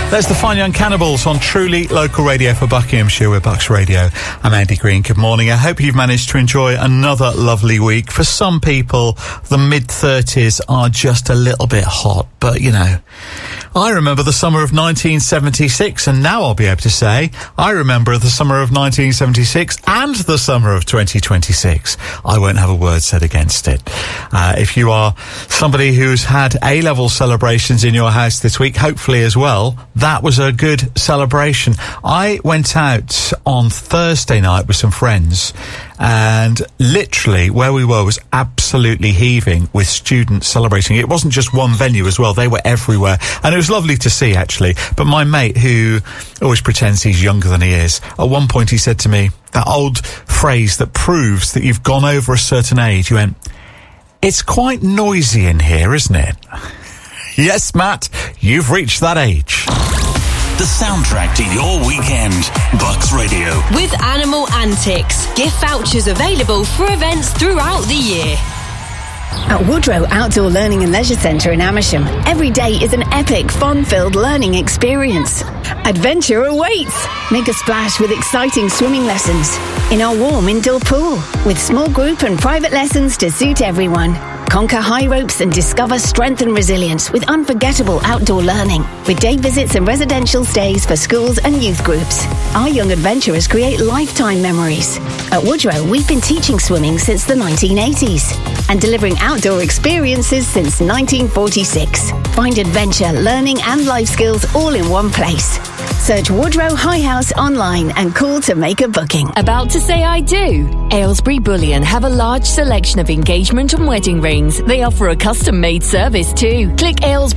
There's the Fine Young Cannibals on truly local radio for Buckinghamshire with Bucks Radio. I'm Andy Green. Good morning. I hope you've managed to enjoy another lovely week. For some people, the mid-30s are just a little bit hot, but, you know, I remember the summer of 1976, and now I'll be able to say I remember the summer of 1976 and the summer of 2026. I won't have a word said against it. If you are somebody who's had A-level celebrations in your house this week, hopefully as well, that was a good celebration. I went out on Thursday night with some friends, and literally where we were was absolutely heaving with students celebrating. It wasn't just one venue as well. They were everywhere. And it was lovely to see, actually. But my mate, who always pretends he's younger than he is, at one point he said to me, that old phrase that proves that you've gone over a certain age, he went, "It's quite noisy in here, isn't it?" Yes, Matt, you've reached that age. The soundtrack to your weekend. Bucks Radio. With Animal Antics. Gift vouchers available for events throughout the year. At Woodrow Outdoor Learning and Leisure Centre in Amersham, every day is an epic, fun-filled learning experience. Adventure awaits! Make a splash with exciting swimming lessons in our warm indoor pool, with small group and private lessons to suit everyone. Conquer high ropes and discover strength and resilience with unforgettable outdoor learning, with day visits and residential stays for schools and youth groups. Our young adventurers create lifetime memories. At Woodrow, we've been teaching swimming since the 1980s and delivering outdoor experiences since 1946. Find adventure, learning and life skills all in one place. Search Woodrow High House online and call to make a booking. About to say I do? Aylesbury Bullion have a large selection of engagement and wedding rings. They offer a custom-made service too. Click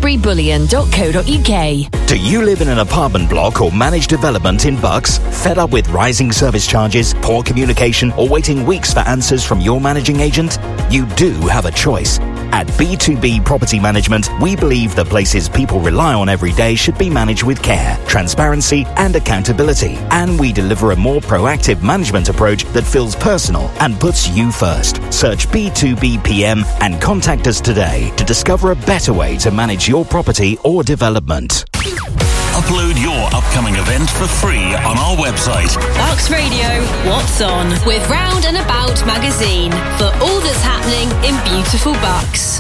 aylesburybullion.co.uk. Do you live in an apartment block or managed development in Bucks? Fed up with rising service charges, poor communication, or waiting weeks for answers from your managing agent? You do have a choice. At B2B Property Management, we believe the places people rely on every day should be managed with care, transparency and accountability. And we deliver a more proactive management approach that feels personal and puts you first. Search B2B PM and contact us today to discover a better way to manage your property or development. Upload your upcoming event for free on our website. Bucks Radio, What's On? With Round and About magazine for all that's happening in beautiful Bucks.